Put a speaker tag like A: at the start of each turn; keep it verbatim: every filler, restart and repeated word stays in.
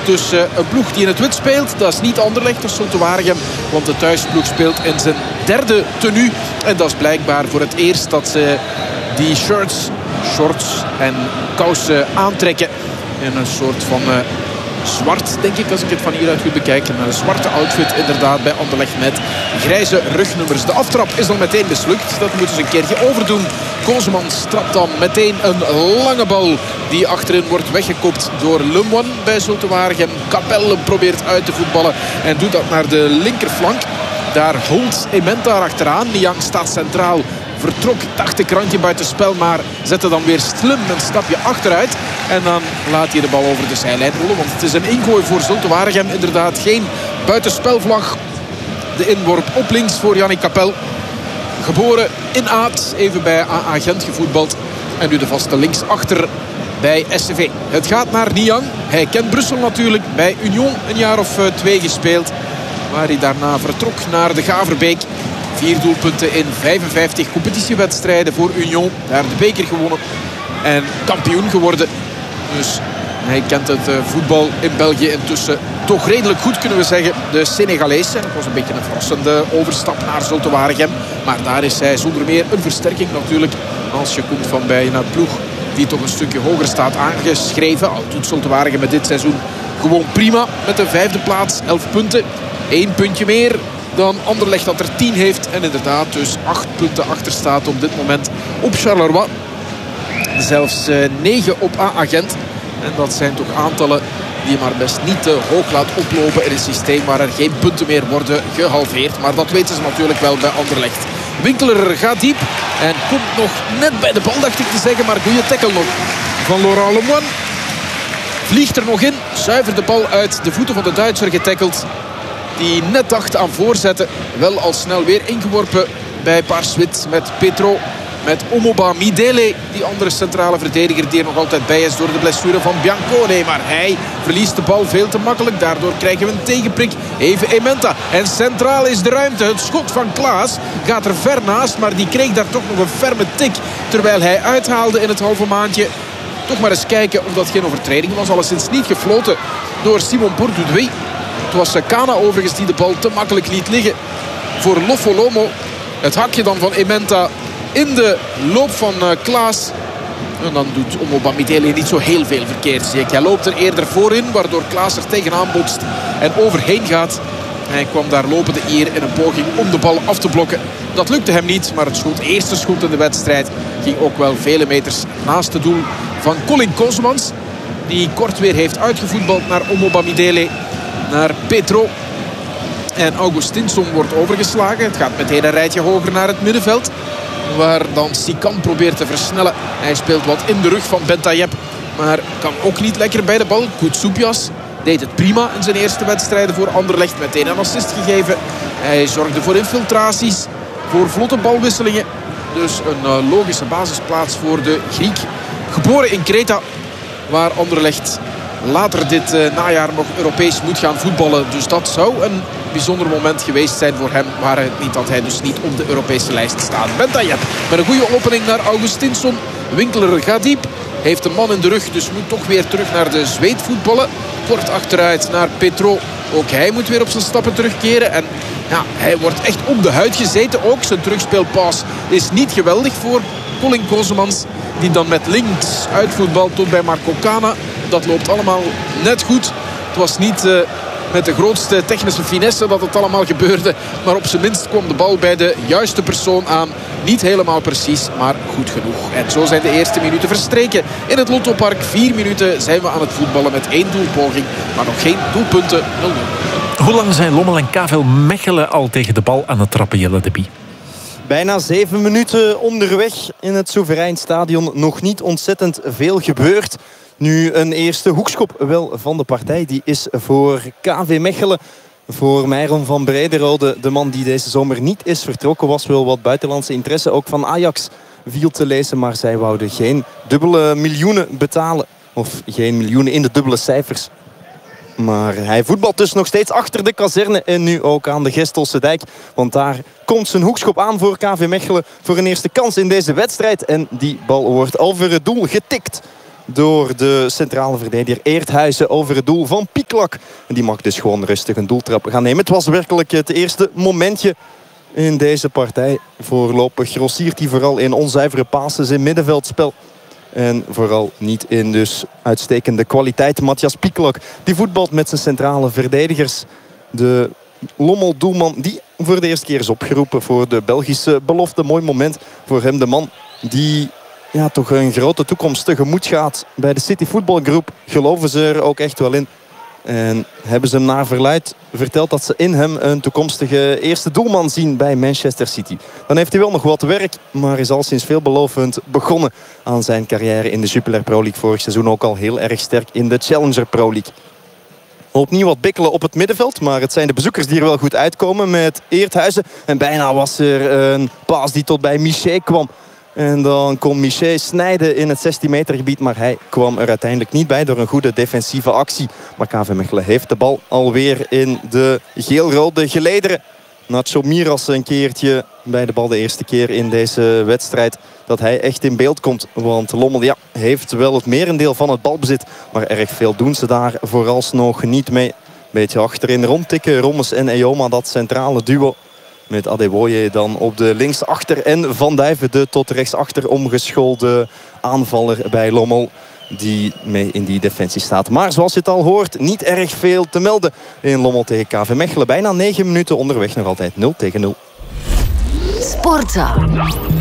A: tussen een ploeg die in het wit speelt. Dat is niet Anderlecht, dat is Zulte Waregem. Want de thuisploeg speelt in zijn derde tenue. En dat is blijkbaar voor het eerst dat ze die shirts, shorts en kousen aantrekken. In een soort van uh, zwart, denk ik, als ik het van hieruit goed bekijk. Een zwarte outfit inderdaad bij Anderlecht met grijze rugnummers. De aftrap is dan meteen mislukt. Dat moeten ze een keertje overdoen. Kosemans trapt dan meteen een lange bal die achterin wordt weggekopt door Lemoine bij Zulte Waregem. Capelle probeert uit te voetballen en doet dat naar de linkerflank. Daar holt Ementa achteraan. Niang staat centraal. Vertrok, dacht de krantje buitenspel, maar zette dan weer slim een stapje achteruit. En dan laat hij de bal over de zijlijn rollen. Want het is een ingooi voor Zulte Waregem. Inderdaad geen buitenspelvlag. De inworp op links voor Yannick Capelle. Geboren in Aat, even bij A A Gent gevoetbald. En nu de vaste linksachter bij S C V. Het gaat naar Niang. Hij kent Brussel natuurlijk. Bij Union een jaar of uh, twee gespeeld. Waar hij daarna vertrok naar de Gaverbeek. Vier doelpunten in vijfenvijftig competitiewedstrijden voor Union. Daar de beker gewonnen. En kampioen geworden. Dus hij kent het uh, voetbal in België intussen toch redelijk goed, kunnen we zeggen. De Senegalees. En dat was een beetje een verrassende overstap naar Zulte Waregem. Maar daar is hij zonder meer een versterking natuurlijk. Als je komt van bij een ploeg die toch een stukje hoger staat aangeschreven. Al doet Zulte Waregem met dit seizoen gewoon prima. Met een vijfde plaats, elf punten. Eén puntje meer dan Anderlecht dat er tien heeft. En inderdaad dus acht punten achter staat op dit moment op Charleroi. Zelfs uh, negen op A A Gent. En dat zijn toch aantallen die je maar best niet te hoog laat oplopen in een systeem waar er geen punten meer worden gehalveerd. Maar dat weten ze natuurlijk wel bij Anderlecht. Winkler gaat diep en komt nog net bij de bal, dacht ik te zeggen. Maar goede tackle nog van Laurent Lemoine. Vliegt er nog in. Zuiver de bal uit de voeten van de Duitser getackeld. Die net dacht aan voorzetten. Wel al snel weer ingeworpen bij Parswit met Petro. Met Omoba Midele, die andere centrale verdediger die er nog altijd bij is door de blessure van Biancone. Maar hij verliest de bal veel te makkelijk. Daardoor krijgen we een tegenprik. Even Ementa. En centraal is de ruimte. Het schot van Klaas gaat er ver naast. Maar die kreeg daar toch nog een ferme tik. Terwijl hij uithaalde in het halve maandje. Toch maar eens kijken of dat geen overtreding was. Alleszins niet gefloten door Simon Bourdoudoui. Het was Kana overigens die de bal te makkelijk liet liggen voor Lofolomo. Het hakje dan van Ementa in de loop van uh, Klaas. En dan doet Omoba Midele niet zo heel veel verkeerd. Hij loopt er eerder voorin, waardoor Klaas er tegenaan botst en overheen gaat. Hij kwam daar lopende hier in een poging om de bal af te blokken. Dat lukte hem niet, maar het schot, eerste schot in de wedstrijd ging ook wel vele meters naast het doel van Colin Kosemans. Die kort weer heeft uitgevoetbald naar Omoba Midele, naar Petro. En Augustinsson wordt overgeslagen. Het gaat meteen een rijtje hoger naar het middenveld. Waar dan Sikan probeert te versnellen. Hij speelt wat in de rug van Bentayeb. Maar kan ook niet lekker bij de bal. Koutsoupias deed het prima in zijn eerste wedstrijden voor Anderlecht. Meteen een assist gegeven. Hij zorgde voor infiltraties. Voor vlotte balwisselingen. Dus een uh, logische basisplaats voor de Griek. Geboren in Kreta. Waar Anderlecht later dit uh, najaar nog Europees moet gaan voetballen. Dus dat zou een bijzonder moment geweest zijn voor hem. Waar het niet dat hij dus niet op de Europese lijst staat. Bentayeb met een goede opening naar Augustinsson. Winkler gaat diep. Heeft een man in de rug, dus moet toch weer terug naar de zweet voetballen. Kort achteruit naar Petro. Ook hij moet weer op zijn stappen terugkeren. En ja, hij wordt echt op de huid gezeten. Ook zijn terugspeelpas is niet geweldig voor Colin Kosemans. Die dan met links uitvoetbalt tot bij Marco Kana. Dat loopt allemaal net goed. Het was niet uh, met de grootste technische finesse dat het allemaal gebeurde. Maar op zijn minst kwam de bal bij de juiste persoon aan. Niet helemaal precies, maar goed genoeg. En zo zijn de eerste minuten verstreken in het Lottopark. Vier minuten zijn we aan het voetballen met één doelpoging. Maar nog geen doelpunten. nul nul.
B: Hoe lang zijn Lommel en K V Mechelen al tegen de bal aan het trappen, Jelle de Bie?
C: Bijna zeven minuten onderweg in het Soeverein Stadion. Nog niet ontzettend veel gebeurd. Nu een eerste hoekschop wel van de partij. Die is voor K V Mechelen. Voor Myron van Brederode, de man die deze zomer niet is vertrokken, was wel wat buitenlandse interesse. Ook van Ajax viel te lezen, maar zij wouden geen dubbele miljoenen betalen. Of geen miljoenen in de dubbele cijfers. Maar hij voetbalt dus nog steeds achter de kazerne en nu ook aan de Gestelse Dijk. Want daar komt zijn hoekschop aan voor K V Mechelen voor een eerste kans in deze wedstrijd. En die bal wordt al voor het doel getikt door de centrale verdediger Eerthuizen over het doel van Pieklak. En die mag dus gewoon rustig een doeltrap gaan nemen. Het was werkelijk het eerste momentje in deze partij. Voorlopig grossiert hij vooral in onzuivere passes in middenveldspel. En vooral niet in dus uitstekende kwaliteit. Matthias Pieklak die voetbalt met zijn centrale verdedigers. De Lommel-doelman die voor de eerste keer is opgeroepen voor de Belgische belofte. Mooi moment voor hem. De man die ja, toch een grote toekomst tegemoet gaat bij de City voetbalgroep. Geloven ze er ook echt wel in. En hebben ze hem naar verluidt verteld dat ze in hem een toekomstige eerste doelman zien bij Manchester City. Dan heeft hij wel nog wat werk, maar is al sinds veelbelovend begonnen aan zijn carrière in de Jupiler Pro League. Vorig seizoen ook al heel erg sterk in de Challenger Pro League. Opnieuw wat bikkelen op het middenveld, maar het zijn de bezoekers die er wel goed uitkomen met Eerthuizen. En bijna was er een paas die tot bij Miché kwam. En dan kon Miché snijden in het zestien meter gebied. Maar hij kwam er uiteindelijk niet bij door een goede defensieve actie. Maar K V Mechelen heeft de bal alweer in de geel-rode gelederen. Nacho Miras een keertje bij de bal de eerste keer in deze wedstrijd dat hij echt in beeld komt. Want Lommel ja, heeft wel het merendeel van het balbezit. Maar erg veel doen ze daar vooralsnog niet mee. Beetje achterin rondtikken. Rommes en Eyoma, dat centrale duo. Met Adewoye dan op de linksachter. En Van Duiven, de tot rechtsachter omgeschoolde aanvaller bij Lommel. Die mee in die defensie staat. Maar zoals je het al hoort, niet erg veel te melden in Lommel tegen K V Mechelen. Bijna negen minuten onderweg, nog altijd nul tegen nul.
D: Sportza.